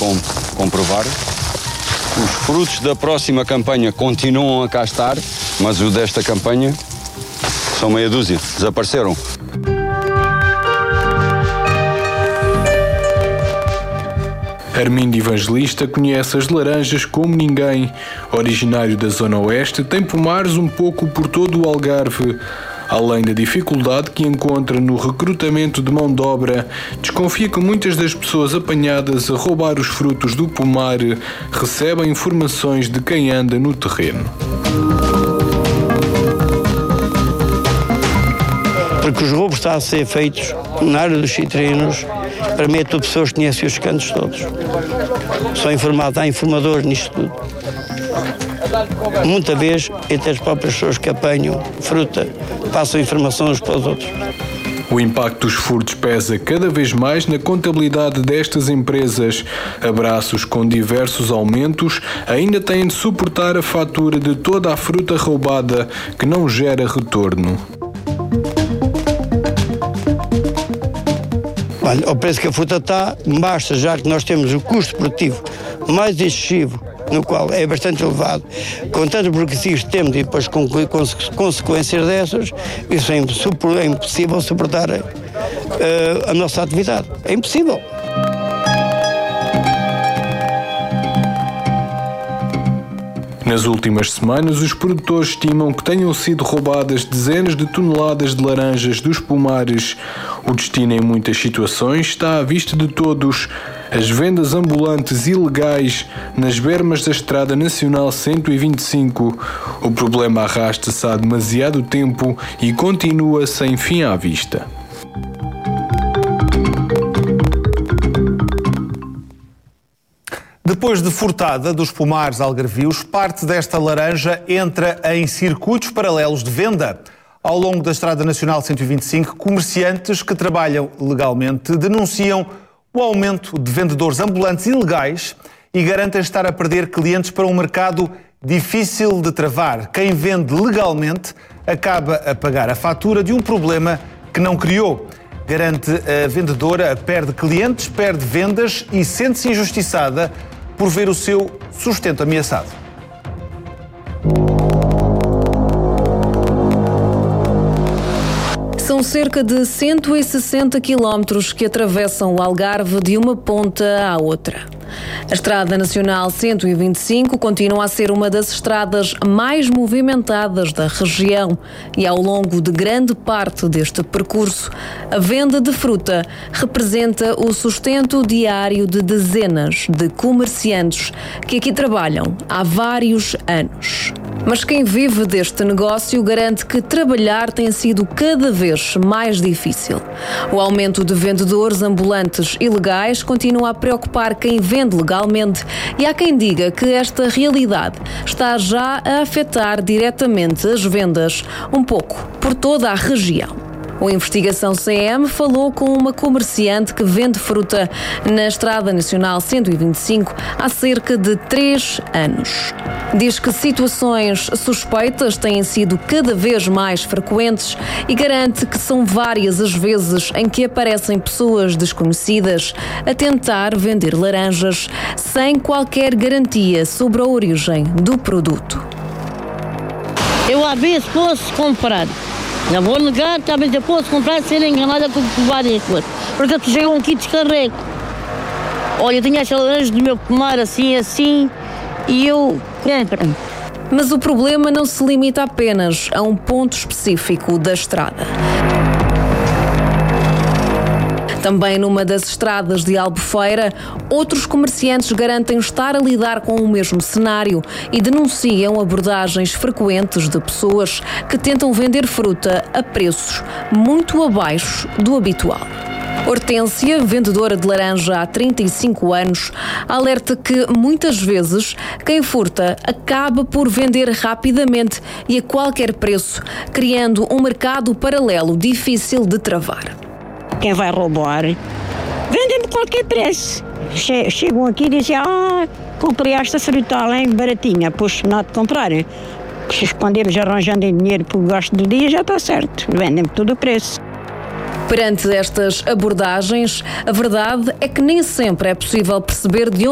comprovar. Os frutos da próxima campanha continuam a cá estar, mas o desta campanha são meia dúzia, desapareceram. Armindo Evangelista conhece as laranjas como ninguém. Originário da Zona Oeste, tem pomares um pouco por todo o Algarve. Além da dificuldade que encontra no recrutamento de mão de obra, desconfia que muitas das pessoas apanhadas a roubar os frutos do pomar recebem informações de quem anda no terreno. Porque os roubos estão a ser feitos na área dos citrinos, para mim é tudo pessoas que conhecem os cantos todos. São informados, há informadores nisto tudo. Muita vez, entre as próprias pessoas que apanham fruta, passam informação uns para os outros. O impacto dos furtos pesa cada vez mais na contabilidade destas empresas. Abraços com diversos aumentos ainda têm de suportar a fatura de toda a fruta roubada que não gera retorno. Olha, o preço que a fruta está, basta já que nós temos o custo produtivo mais excessivo, no qual é bastante elevado, com tantos burocracias que temos e depois com consequências dessas, isso é impossível suportar a nossa atividade. É impossível. Nas últimas semanas, os produtores estimam que tenham sido roubadas dezenas de toneladas de laranjas dos pomares. O destino, em muitas situações, está à vista de todos. As vendas ambulantes ilegais nas bermas da Estrada Nacional 125. O problema arrasta-se há demasiado tempo e continua sem fim à vista. Depois de furtada dos pomares algarvios, parte desta laranja entra em circuitos paralelos de venda. Ao longo da Estrada Nacional 125, comerciantes que trabalham legalmente denunciam o aumento de vendedores ambulantes ilegais e garantem estar a perder clientes para um mercado difícil de travar. Quem vende legalmente acaba a pagar a fatura de um problema que não criou. Garante a vendedora, perde clientes, perde vendas e sente-se injustiçada por ver o seu sustento ameaçado. São cerca de 160 quilómetros que atravessam o Algarve de uma ponta à outra. A Estrada Nacional 125 continua a ser uma das estradas mais movimentadas da região e, ao longo de grande parte deste percurso, a venda de fruta representa o sustento diário de dezenas de comerciantes que aqui trabalham há vários anos. Mas quem vive deste negócio garante que trabalhar tem sido cada vez mais difícil. O aumento de vendedores ambulantes ilegais continua a preocupar quem vende legalmente e há quem diga que esta realidade está já a afetar diretamente as vendas um pouco por toda a região. O Investigação CM falou com uma comerciante que vende fruta na Estrada Nacional 125 há cerca de 3 anos. Diz que situações suspeitas têm sido cada vez mais frequentes e garante que são várias as vezes em que aparecem pessoas desconhecidas a tentar vender laranjas sem qualquer garantia sobre a origem do produto. Eu às vezes posso comprar. Não vou negar, talvez eu possa comprar sem ser enganada com várias coisas. Porque tu chega um kit de descarrego. Olha, eu tinha essa laranja do meu pomar assim, e eu compro. Mas o problema não se limita apenas a um ponto específico da estrada. Também numa das estradas de Albufeira, outros comerciantes garantem estar a lidar com o mesmo cenário e denunciam abordagens frequentes de pessoas que tentam vender fruta a preços muito abaixo do habitual. Hortência, vendedora de laranja há 35 anos, alerta que muitas vezes quem furta acaba por vender rapidamente e a qualquer preço, criando um mercado paralelo difícil de travar. Quem vai roubar, vendem por qualquer preço. Chegam aqui e dizem, comprei esta fruta além baratinha, pois não de comprar. Quando eles arranjando dinheiro para o gasto do dia, já está certo. Vendem por todo o preço. Perante estas abordagens, a verdade é que nem sempre é possível perceber de onde